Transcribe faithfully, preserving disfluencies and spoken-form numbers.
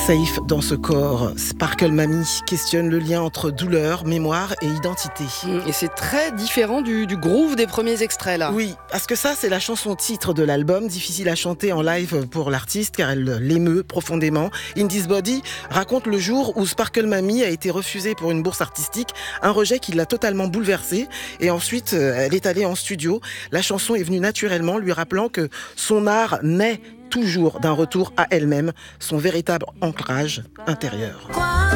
Safe dans ce corps. Sparkle Mamie questionne le lien entre douleur, mémoire et identité. Et c'est très différent du, du groove des premiers extraits là. Oui, parce que ça c'est la chanson titre de l'album, difficile à chanter en live pour l'artiste car elle l'émeut profondément. In This Body raconte le jour où Sparkle Mamie a été refusée pour une bourse artistique, un rejet qui l'a totalement bouleversée et ensuite elle est allée en studio. La chanson est venue naturellement lui rappelant que son art naît toujours d'un retour à elle-même, son véritable ancrage intérieur.